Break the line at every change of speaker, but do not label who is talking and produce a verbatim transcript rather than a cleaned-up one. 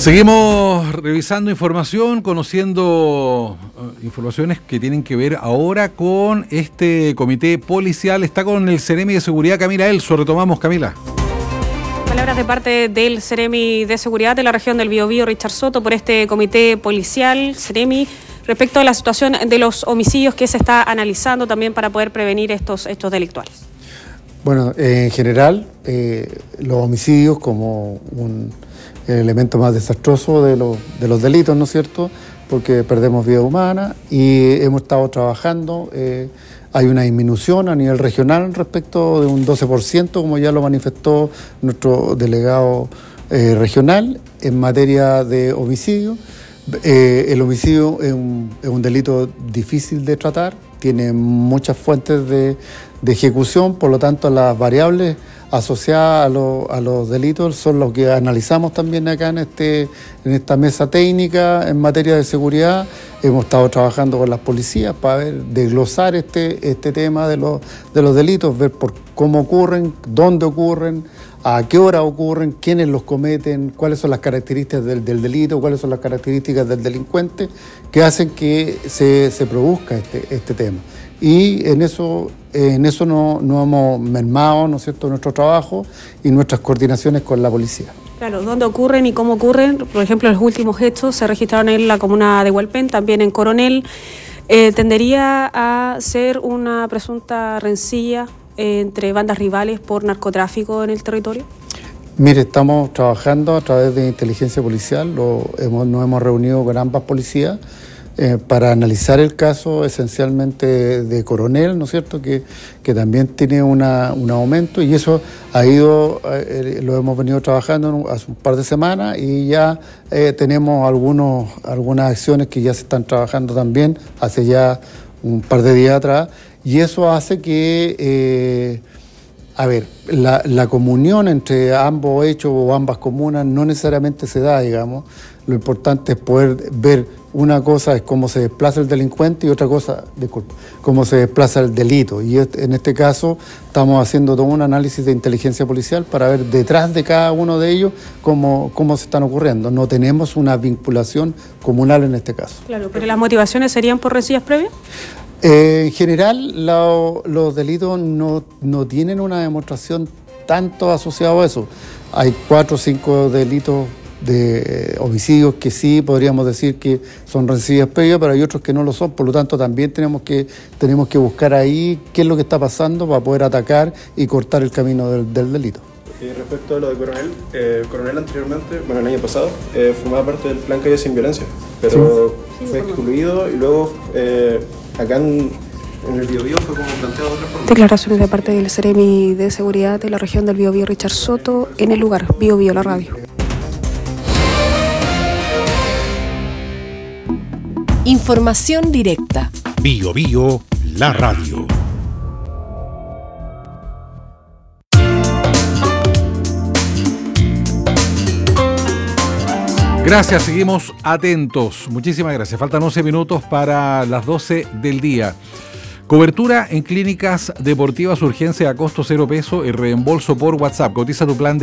Seguimos revisando información, conociendo uh, informaciones que tienen que ver ahora con este comité policial. Está con el Ceremi de Seguridad, Camila Elso. Retomamos, Camila.
Palabras de parte del Ceremi de Seguridad de la región del Biobío, Richard Soto, por este comité policial, Ceremi, respecto a la situación de los homicidios que se está analizando también para poder prevenir estos hechos delictuales.
Bueno, eh, en general, eh, los homicidios como un el elemento más desastroso de, lo, de los delitos, ¿no es cierto?, porque perdemos vida humana y hemos estado trabajando. Eh, hay una disminución a nivel regional respecto de un doce por ciento, como ya lo manifestó nuestro delegado eh, regional, en materia de homicidio. Eh, el homicidio es un, es un delito difícil de tratar, tiene muchas fuentes de, de ejecución, por lo tanto las variables asociadas a, lo, a los delitos son los que analizamos también acá en, este, en esta mesa técnica en materia de seguridad. Hemos estado trabajando con las policías para ver, desglosar este, este tema de los, de los delitos, ver por cómo ocurren, dónde ocurren, a qué hora ocurren, quiénes los cometen, cuáles son las características del, del delito, cuáles son las características del delincuente que hacen que se, se produzca este, este tema. Y en eso, en eso no, no hemos mermado, ¿no es cierto?, nuestro trabajo y nuestras coordinaciones con la policía.
Claro, ¿dónde ocurren y cómo ocurren? Por ejemplo, los últimos hechos se registraron en la comuna de Hualpén, también en Coronel. Eh, ¿Tendería a ser una presunta rencilla eh, entre bandas rivales por narcotráfico en el territorio?
Mire, estamos trabajando a través de inteligencia policial, lo hemos, nos hemos reunido con ambas policías eh, para analizar el caso esencialmente de Coronel, ¿no es cierto?, que, que también tiene una, un aumento, y eso ha ido, eh, lo hemos venido trabajando hace un par de semanas y ya eh, tenemos algunos, algunas acciones que ya se están trabajando también hace ya un par de días atrás, y eso hace que... Eh, A ver, la, la comunión entre ambos hechos o ambas comunas no necesariamente se da, digamos. Lo importante es poder ver, una cosa es cómo se desplaza el delincuente y otra cosa, disculpa, cómo se desplaza el delito. Y en este caso estamos haciendo todo un análisis de inteligencia policial para ver detrás de cada uno de ellos cómo, cómo se están ocurriendo. No tenemos una vinculación comunal en este caso.
Claro, pero ¿las motivaciones serían por rencillas previas?
Eh, en general, lo, los delitos no, no tienen una demostración tanto asociada a eso. Hay cuatro o cinco delitos de homicidios que sí podríamos decir que son rencillas previas, pero hay otros que no lo son. Por lo tanto, también tenemos que, tenemos que buscar ahí qué es lo que está pasando para poder atacar y cortar el camino del, del delito.
Y respecto a lo de Coronel, eh, Coronel anteriormente, bueno, el año pasado, eh, formaba parte del Plan Calle Sin Violencia, pero sí. Fue excluido y luego eh, acá en, en el Biobío fue como planteado de otra forma.
Declaraciones de parte del Ceremi de Seguridad de la región del Biobío, Richard Soto, en el lugar Biobío, la radio.
Información directa.
Biobío, la radio.
Gracias, seguimos atentos. Muchísimas gracias. Faltan once minutos para las doce del día. Cobertura en clínicas deportivas, urgencia a costo cero peso y reembolso por WhatsApp. Cotiza tu plan de